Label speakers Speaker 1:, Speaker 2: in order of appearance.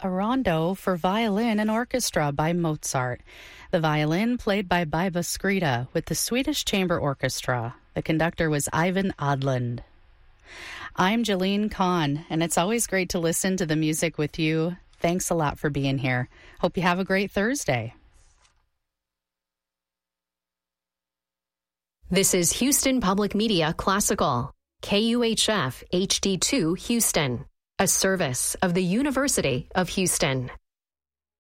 Speaker 1: a rondo for violin and orchestra by Mozart. The violin played by Biba Skrita with the Swedish Chamber Orchestra. The conductor was Ivan Odland. I'm Jalene Kahn, and it's always great to listen to the music with you. Thanks a lot for being here. Hope you have a great Thursday.
Speaker 2: This is Houston Public Media Classical, KUHF HD2 Houston, a service of the University of Houston.